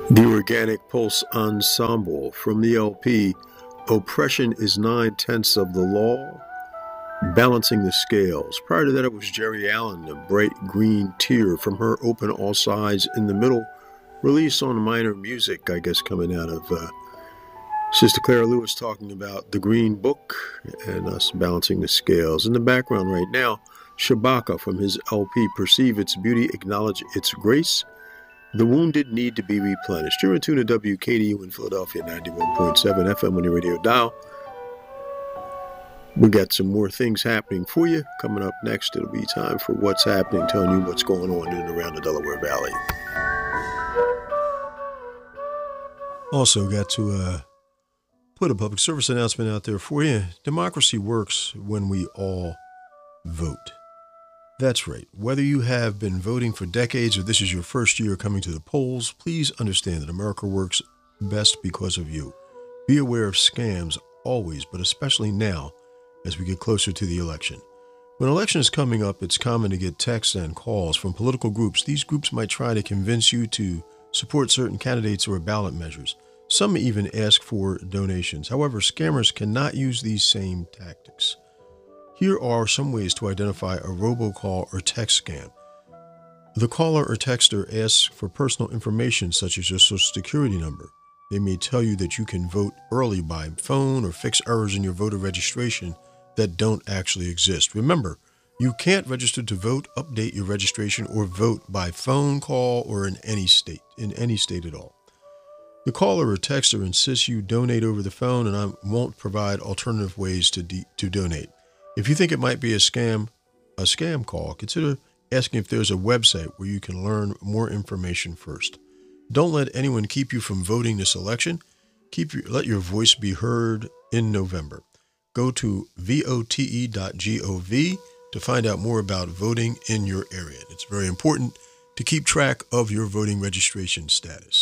The Organic Pulse Ensemble from the LP Oppression is Nine-Tenths of the Law, Balancing the Scales. Prior to that, it was Jerry Allen, A Bright Green Tear from her Open All Sides in the Middle release on Minor Music, I guess coming out of Sister Clara Lewis talking about the Green Book and us balancing the scales. In the background right now, Shabaka from his LP Perceive Its Beauty, Acknowledge Its Grace. The Wounded Need to Be Replenished. You're in tune to WKDU in Philadelphia, 91.7 FM on your radio dial. We got some more things happening for you. Coming up next, it'll be time for What's Happening, telling you what's going on in and around the Delaware Valley. Also got to put a public service announcement out there for you. Democracy works when we all vote. That's right. Whether you have been voting for decades or this is your first year coming to the polls, please understand that America works best because of you. Be aware of scams always, but especially now as we get closer to the election. When an election is coming up, it's common to get texts and calls from political groups. These groups might try to convince you to support certain candidates or ballot measures. Some even ask for donations. However, scammers cannot use these same tactics. Here are some ways to identify a robocall or text scam. The caller or texter asks for personal information such as your social security number. They may tell you that you can vote early by phone or fix errors in your voter registration that don't actually exist. Remember, you can't register to vote, update your registration, or vote by phone call or in any state at all. The caller or texter insists you donate over the phone and I won't provide alternative ways to donate. If you think it might be a scam call, consider asking if there's a website where you can learn more information first. Don't let anyone keep you from voting this election. Let your voice be heard in November. Go to vote.gov to find out more about voting in your area. It's very important to keep track of your voting registration status.